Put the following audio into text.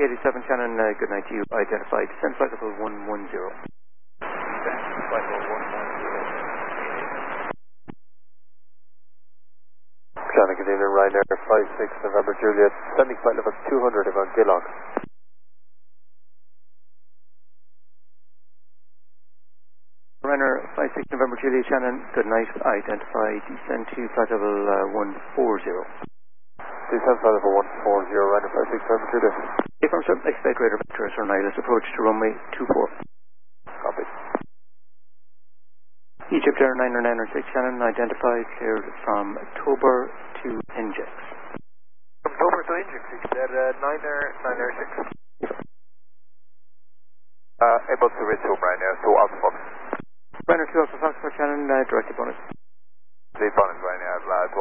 Foxtrot 87 Shannon, good night to you. Identified. Descent flight level 110. Shannon, continuing Ryanair 56 November Juliet, standing flight level 200 about Gillock. Ryanair 56 November Juliet Shannon, good night. Identified. Descend to flight level 140. Descent flight level 140, Ryanair 56 November Juliet. Affirm, sir. Expect radar vector as Let's approach to runway 24. Copy. Egypt Air 996 Shannon, identified, cleared from Tober to Injix. From Tober to Injix, Egypt Air 996. Able to reach home right now, so Alpha Fox. Ryanair 2 Alpha Fox for Shannon, directed bonus. Lead bonus right now,